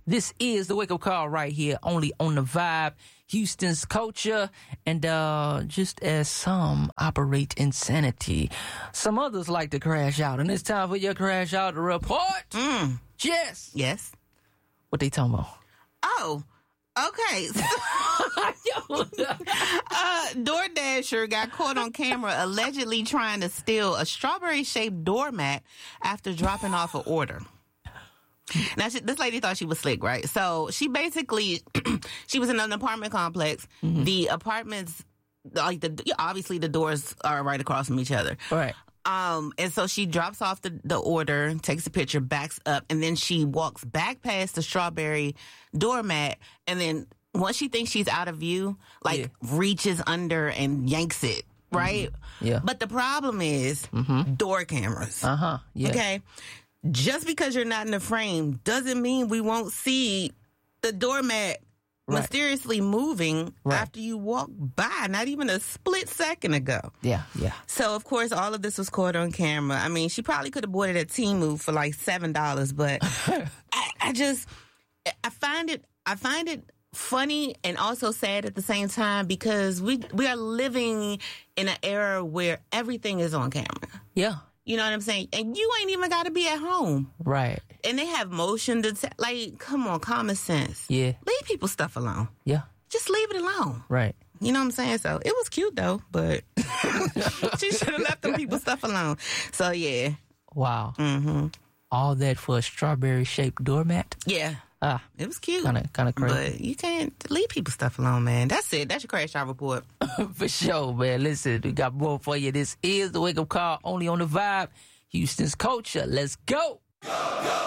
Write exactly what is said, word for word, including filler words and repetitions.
This is the wake up call right here, only on the Vibe, Houston's culture. And uh, just as some operate insanity, some others like to crash out. And it's time for your crash out report. Mm. Jess. Yes. What they talking about? Oh, okay. uh, DoorDasher got caught on camera allegedly trying to steal a strawberry-shaped doormat after dropping off an order. Now, she, this lady thought she was slick, right? So she basically, she was in an apartment complex. Mm-hmm. The apartments, like the obviously the doors are right across from each other. Right. Um, and so she drops off the, the order, takes a picture, backs up, and then she walks back past the strawberry doormat, and then once she thinks she's out of view, like, yeah. reaches under and yanks it, right? Mm-hmm. Yeah. But the problem is mm-hmm. door cameras. Uh-huh. Yeah. Okay? Just because you're not in the frame doesn't mean we won't see the doormat right. mysteriously moving right. after you walk by, not even a split second ago. Yeah, yeah. So, of course, all of this was caught on camera. I mean, she probably could have bought it at Temu for like seven dollars, but I, I just, I find it, I find it funny and also sad at the same time because we we are living in an era where everything is on camera. Yeah. You know what I'm saying? And you ain't even got to be at home. Right. And they have motion detect. Like, come on, common sense. Yeah. Leave people's stuff alone. Yeah. Just leave it alone. Right. You know what I'm saying? So, it was cute, though, but she should have left them people's stuff alone. So, yeah. Wow. Mm-hmm. All that for a strawberry-shaped doormat? Yeah. Ah. It was cute. Kind of kind of crazy. But you can't leave people's stuff alone, man. That's it. That's your crash out report. For sure, man. Listen, we got more for you. This is the wake-up call only on the Vibe, Houston's culture. Let's go. Go, go.